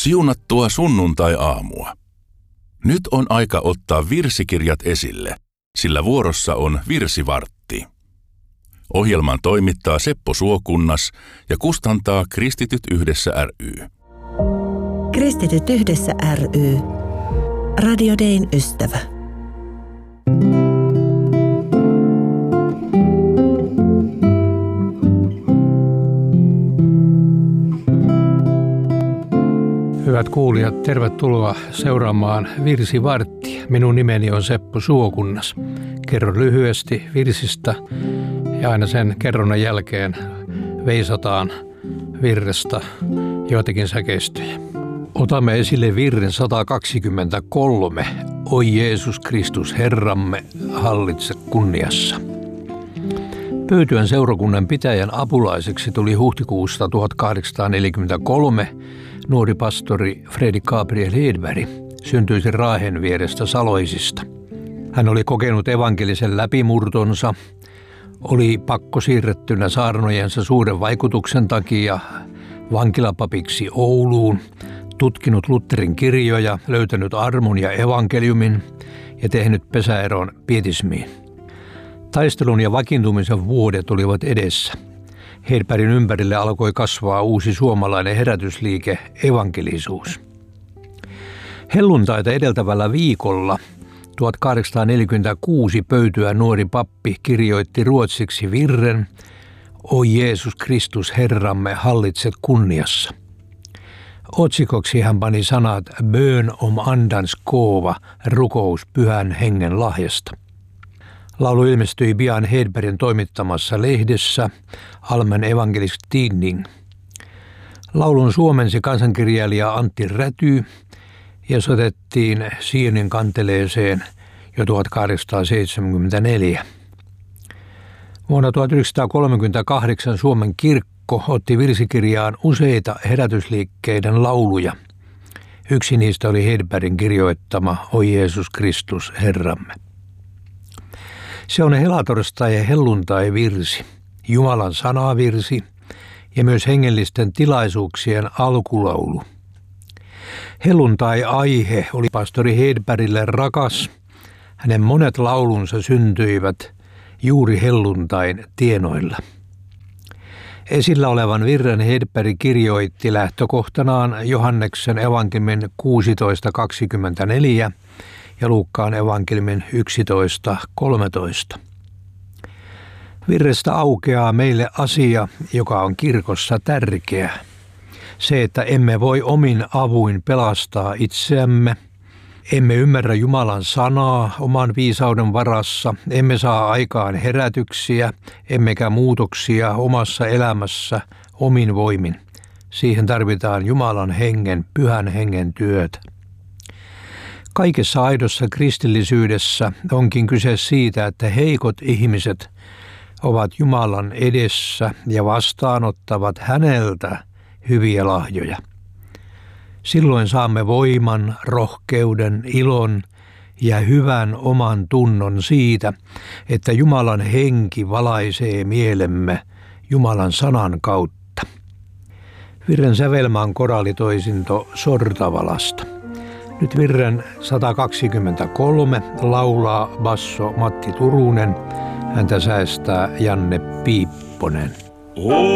Siunattua sunnuntai-aamua. Nyt on aika ottaa virsikirjat esille, sillä vuorossa on virsivartti. Ohjelman toimittaa Seppo Suokunnas ja kustantaa Kristityt yhdessä ry. Kristityt yhdessä ry. Radio Dayn ystävä. Hyvät kuulijat, tervetuloa seuraamaan Virsivarttia. Minun nimeni on Seppo Suokunnas. Kerron lyhyesti virsistä ja aina sen kerronnan jälkeen veisataan virrestä joitakin säkeistöjä. Otamme esille virren 123. Oi Jeesus Kristus Herramme, hallitse kunniassa. Pöytyän seurakunnan pitäjän apulaiseksi tuli huhtikuusta 1843 nuori pastori Fredrik Gabriel Hedberg, syntyisin Raahen vierestä Saloisista. Hän oli kokenut evankelisen läpimurtonsa, oli pakkosiirrettynä saarnojensa suuren vaikutuksen takia vankilapapiksi Ouluun, tutkinut Lutherin kirjoja, löytänyt armon ja evankeliumin ja tehnyt pesäeron pietismiin. Taistelun ja vakiintumisen vuodet olivat edessä. Hedbergin ympärille alkoi kasvaa uusi suomalainen herätysliike, evankelisuus. Helluntaita edeltävällä viikolla 1846 Pöytyän nuori pappi kirjoitti ruotsiksi virren Oi Jeesus Kristus Herramme, hallitset kunniassa. Otsikoksi hän pani sanat Bön om andans gåva, rukous pyhän hengen lahjasta. Laulu ilmestyi pian Hedbergin toimittamassa lehdessä Allmän Evangelisk Tidning. Laulun suomensi kansankirjailija Antti Räty ja soitettiin Sionin kanteleeseen jo 1874. Vuonna 1938 Suomen kirkko otti virsikirjaan useita herätysliikkeiden lauluja. Yksi niistä oli Hedbergin kirjoittama Oi Jeesus Kristus Herramme. Se on helatorstai- ja helluntai-virsi, Jumalan sanavirsi ja myös hengellisten tilaisuuksien alkulaulu. Helluntai-aihe oli pastori Hedbergille rakas. Hänen monet laulunsa syntyivät juuri helluntain tienoilla. Esillä olevan virren Hedberg kirjoitti lähtökohtanaan Johanneksen evankeliumin 16:24 ja Luukkaan evankeliumin 11:13. Virrestä aukeaa meille asia, joka on kirkossa tärkeä. Se, että emme voi omin avuin pelastaa itseämme, emme ymmärrä Jumalan sanaa oman viisauden varassa, emme saa aikaan herätyksiä, emmekä muutoksia omassa elämässä omin voimin. Siihen tarvitaan Jumalan hengen, pyhän hengen työtä. Kaikessa aidossa kristillisyydessä onkin kyse siitä, että heikot ihmiset ovat Jumalan edessä ja vastaanottavat häneltä hyviä lahjoja. Silloin saamme voiman, rohkeuden, ilon ja hyvän oman tunnon siitä, että Jumalan henki valaisee mielemme Jumalan sanan kautta. Virren sävelmä on koraalitoisinto Sortavalasta. Nyt virren 123 laulaa basso Matti Turunen, häntä säästää Janne Piipponen.